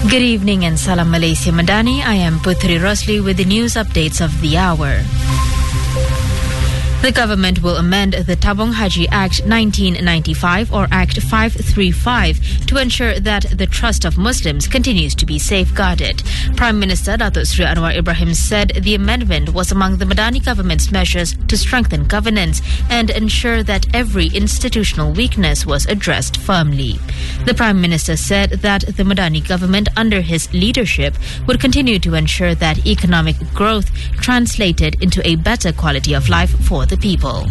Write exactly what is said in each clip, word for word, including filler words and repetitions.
Good evening and Salam Malaysia Madani. I am Putri Rosli with the news updates of the hour. The government will amend the Tabung Haji Act nineteen ninety-five or Act five thirty-five to ensure that the trust of Muslims continues to be safeguarded. Prime Minister Datuk Seri Anwar Ibrahim said the amendment was among the Madani government's measures to strengthen governance and ensure that every institutional weakness was addressed firmly. The Prime Minister said that the Madani government under his leadership would continue to ensure that economic growth translated into a better quality of life for the people.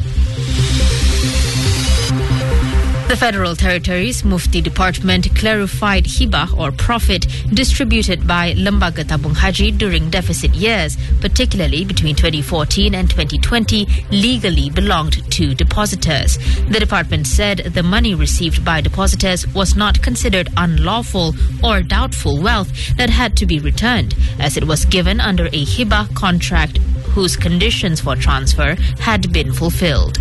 The Federal Territories Mufti Department clarified hibah or profit distributed by Lembaga Tabung Haji during deficit years, particularly between twenty fourteen and twenty twenty, legally belonged to depositors. The department said the money received by depositors was not considered unlawful or doubtful wealth that had to be returned, as it was given under a hibah contract whose conditions for transfer had been fulfilled.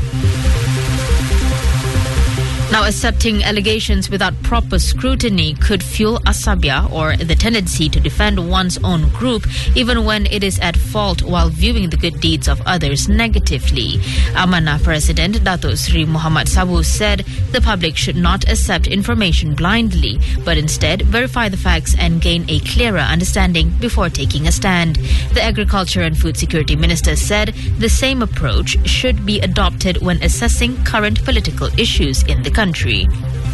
Now, accepting allegations without proper scrutiny could fuel asabia, or the tendency to defend one's own group even when it is at fault while viewing the good deeds of others negatively. Amanah President Datuk Seri Muhammad Sabu said the public should not accept information blindly, but instead verify the facts and gain a clearer understanding before taking a stand. The Agriculture and Food Security Minister said the same approach should be adopted when assessing current political issues in the country. Country.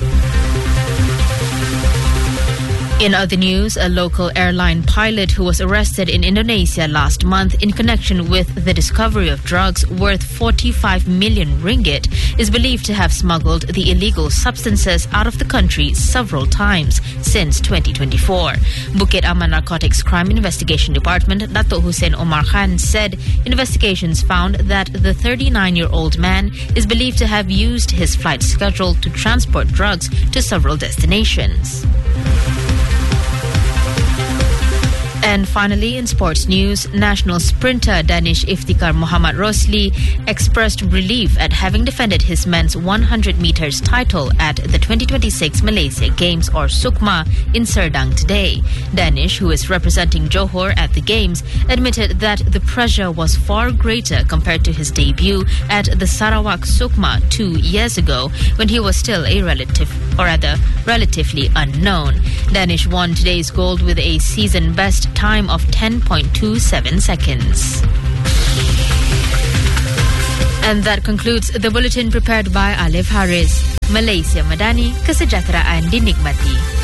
In other news, a local airline pilot who was arrested in Indonesia last month in connection with the discovery of drugs worth forty-five million ringgit is believed to have smuggled the illegal substances out of the country several times since twenty twenty-four. Bukit Aman Narcotics Crime Investigation Department Datuk Hussein Omar Khan said investigations found that the thirty-nine-year-old man is believed to have used his flight schedule to transport drugs to several destinations. And finally, in sports news, national sprinter Danish Iftikhar Muhammad Rosli expressed relief at having defended his men's one hundred meters title at the twenty twenty-six Malaysia Games or Sukma in Serdang today. Danish, who is representing Johor at the Games, admitted that the pressure was far greater compared to his debut at the Sarawak Sukma two years ago when he was still a relative, or rather, relatively unknown. Danish won today's gold with a season best time of ten point two seven seconds. And that concludes the bulletin prepared by Alif Haris. Malaysia Madani, kesejahteraan dinikmati.